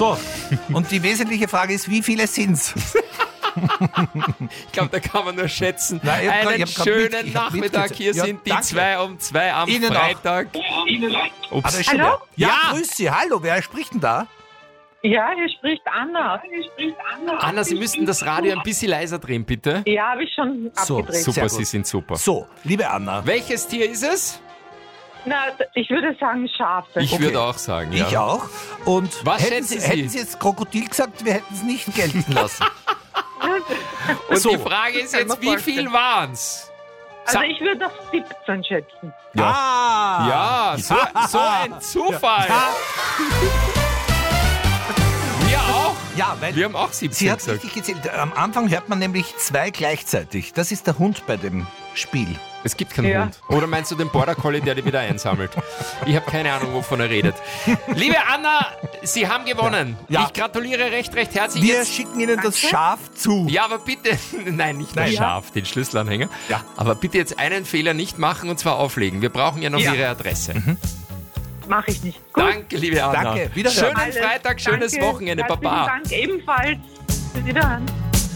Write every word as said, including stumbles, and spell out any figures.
So, und die wesentliche Frage ist, wie viele sind's? Ich glaube, da kann man nur schätzen. Nein, ich hab grad- Einen ich hab grad schönen mit- ich hab Nachmittag. mitgezählt. Hier Ja, sind die danke. zwei um zwei am Ihnen auch. Freitag. Ups. Aber ist schon Hallo? wer? Ja, Ja. grüß Sie. Hallo, wer spricht denn da? Ja, hier spricht Anna. Hier spricht Anna. Anna, Sie müssten das Radio ein bisschen leiser drehen, bitte. Ja, habe ich schon So, abgedreht. Super, Sehr Sie gut. sind super. So, liebe Anna. Welches Tier ist es? Na, ich würde sagen Schafe. Ich Okay. würde auch sagen, ja. Ich auch. Und Was hätten schätzen Sie, Sie? hätten Sie jetzt Krokodil gesagt, wir hätten es nicht gelten lassen. Und So. die Frage ist Kann jetzt, man wie vorstellen. viel waren's? Also Sa- ich würde auf siebzehn schätzen. Ja. Ah. Ja, so, so ein Zufall. Wir auch. Ja, weil Wir haben auch sie siebzehn hat gesagt. richtig gezählt. Am Anfang hört man nämlich zwei gleichzeitig. Das ist der Hund bei dem Spiel. Es gibt keinen Ja. Hund. Oder meinst du den Border Collie, der die wieder einsammelt? Ich habe keine Ahnung, wovon er redet. Liebe Anna, Sie haben gewonnen. Ja. Ich gratuliere recht, recht herzlich. Wir Jetzt- schicken Ihnen das Schaf zu. Ja, aber bitte, nein, nicht das Nein. Schaf, den Schlüsselanhänger. Ja. Aber bitte jetzt einen Fehler nicht machen und zwar auflegen. Wir brauchen ja noch Ja. Ihre Adresse. Mache ich nicht. Gut. Danke, liebe Anna. Danke, wiederhören. Schönen Alles. Freitag, schönes Danke. Wochenende, Herzlichen Baba. Dank ebenfalls. Wiederhören.